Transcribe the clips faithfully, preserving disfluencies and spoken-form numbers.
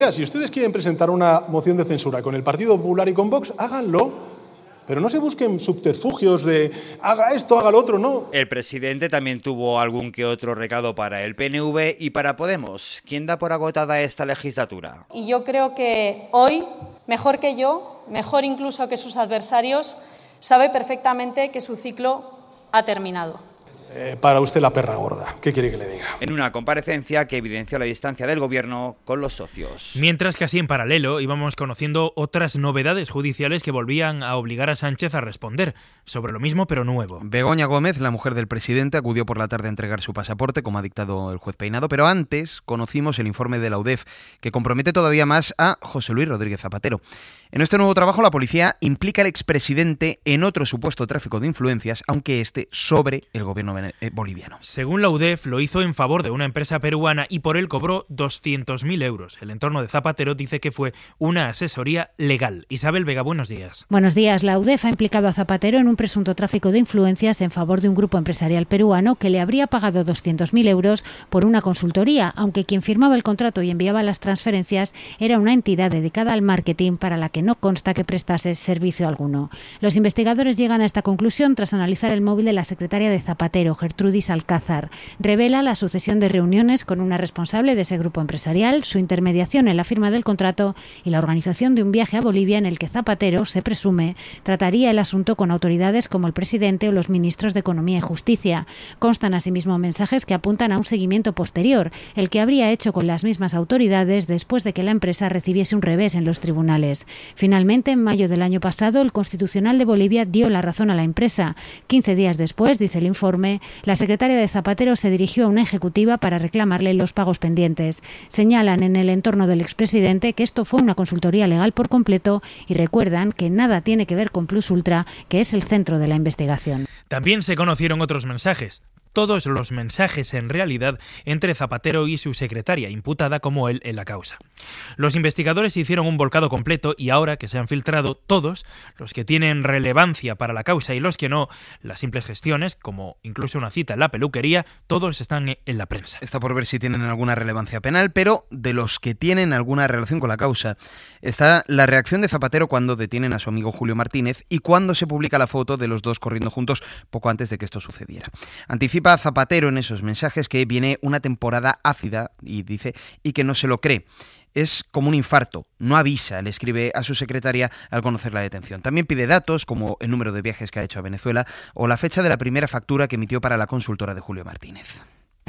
Si ustedes quieren presentar una moción de censura con el Partido Popular y con Vox, háganlo, pero no se busquen subterfugios de haga esto, haga lo otro, no. El presidente también tuvo algún que otro recado para el P N V y para Podemos. ¿Quién da por agotada esta legislatura? Y yo creo que hoy, mejor que yo, mejor incluso que sus adversarios, sabe perfectamente que su ciclo ha terminado. Eh, para usted la perra gorda. ¿Qué quiere que le diga? En una comparecencia que evidenció la distancia del gobierno con los socios. Mientras que así en paralelo íbamos conociendo otras novedades judiciales que volvían a obligar a Sánchez a responder sobre lo mismo pero nuevo. Begoña Gómez, la mujer del presidente, acudió por la tarde a entregar su pasaporte, como ha dictado el juez Peinado, pero antes conocimos el informe de la U D E F, que compromete todavía más a José Luis Rodríguez Zapatero. En este nuevo trabajo, la policía implica al expresidente en otro supuesto tráfico de influencias, aunque esté sobre el gobierno boliviano. Según la U D E F, lo hizo en favor de una empresa peruana y por él cobró doscientos mil euros. El entorno de Zapatero dice que fue una asesoría legal. Isabel Vega, buenos días. Buenos días. La U D E F ha implicado a Zapatero en un presunto tráfico de influencias en favor de un grupo empresarial peruano que le habría pagado doscientos mil euros por una consultoría, aunque quien firmaba el contrato y enviaba las transferencias era una entidad dedicada al marketing para la que no consta que prestase servicio alguno. Los investigadores llegan a esta conclusión tras analizar el móvil de la secretaria de Zapatero, Gertrudis Alcázar. Revela la sucesión de reuniones con una responsable de ese grupo empresarial, su intermediación en la firma del contrato y la organización de un viaje a Bolivia en el que Zapatero, se presume, trataría el asunto con autoridades como el presidente o los ministros de Economía y Justicia. Constan asimismo mensajes que apuntan a un seguimiento posterior, el que habría hecho con las mismas autoridades después de que la empresa recibiese un revés en los tribunales. Finalmente, en mayo del año pasado, el Constitucional de Bolivia dio la razón a la empresa. quince días después, dice el informe, la secretaria de Zapatero se dirigió a una ejecutiva para reclamarle los pagos pendientes. Señalan en el entorno del expresidente que esto fue una consultoría legal por completo y recuerdan que nada tiene que ver con Plus Ultra, que es el centro de la investigación. También se conocieron otros mensajes. Todos los mensajes en realidad entre Zapatero y su secretaria, imputada como él en la causa. Los investigadores hicieron un volcado completo y ahora que se han filtrado todos, los que tienen relevancia para la causa y los que no, las simples gestiones, como incluso una cita en la peluquería, todos están en la prensa. Está por ver si tienen alguna relevancia penal, pero de los que tienen alguna relación con la causa está la reacción de Zapatero cuando detienen a su amigo Julio Martínez y cuando se publica la foto de los dos corriendo juntos poco antes de que esto sucediera. Anticipa Zapatero en esos mensajes que viene una temporada ácida y dice y que no se lo cree. Es como un infarto, no avisa, le escribe a su secretaria al conocer la detención. También pide datos como el número de viajes que ha hecho a Venezuela o la fecha de la primera factura que emitió para la consultora de Julio Martínez.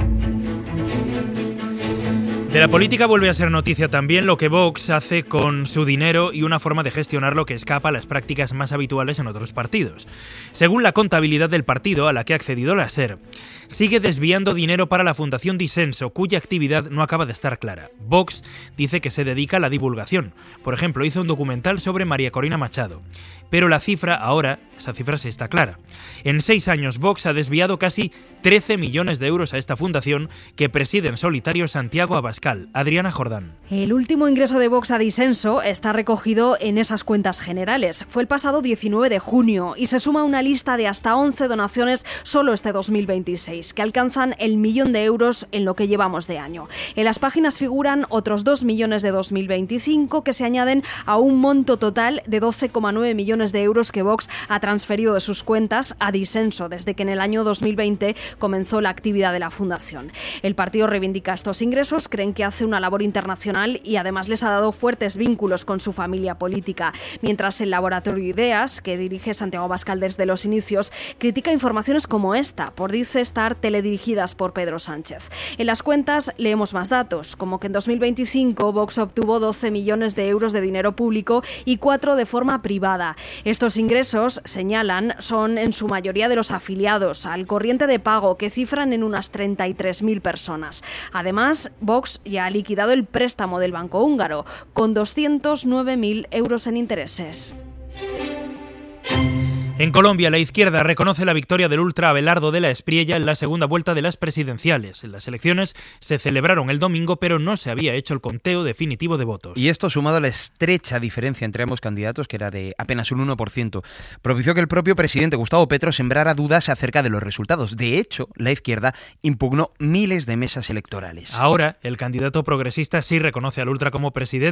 De la política vuelve a ser noticia también lo que Vox hace con su dinero y una forma de gestionarlo que escapa a las prácticas más habituales en otros partidos. Según la contabilidad del partido a la que ha accedido la SER, sigue desviando dinero para la Fundación Disenso, cuya actividad no acaba de estar clara. Vox dice que se dedica a la divulgación. Por ejemplo, hizo un documental sobre María Corina Machado. Pero la cifra, ahora, esa cifra sí está clara. En seis años, Vox ha desviado casi trece millones de euros a esta fundación que preside en solitario Santiago Abascal. Adriana Jordán. El último ingreso de Vox a Disenso está recogido en esas cuentas generales. Fue el pasado diecinueve de junio y se suma una lista de hasta once donaciones solo este dos mil veintiséis, que alcanzan el millón de euros en lo que llevamos de año. En las páginas figuran otros dos millones de dos mil veinticinco que se añaden a un monto total de doce coma nueve millones de euros que Vox ha transferido de sus cuentas a Disenso desde que en el año dos mil veinte comenzó la actividad de la fundación. El partido reivindica estos ingresos, creen que hace una labor internacional y además les ha dado fuertes vínculos con su familia política, mientras el Laboratorio Ideas, que dirige Santiago Abascal desde los inicios, critica informaciones como esta, por dice estar teledirigidas por Pedro Sánchez. En las cuentas leemos más datos, como que en dos mil veinticinco Vox obtuvo doce millones de euros de dinero público y cuatro de forma privada. Estos ingresos, señalan, son en su mayoría de los afiliados al corriente de pago, que cifran en unas treinta y tres mil personas. Además, Vox ya ha liquidado el préstamo del Banco Húngaro, con doscientos nueve mil euros en intereses. En Colombia, la izquierda reconoce la victoria del ultra Abelardo de la Espriella en la segunda vuelta de las presidenciales. Las elecciones se celebraron el domingo, pero no se había hecho el conteo definitivo de votos. Y esto, sumado a la estrecha diferencia entre ambos candidatos, que era de apenas un uno por ciento, propició que el propio presidente Gustavo Petro sembrara dudas acerca de los resultados. De hecho, la izquierda impugnó miles de mesas electorales. Ahora, el candidato progresista sí reconoce al ultra como presidente.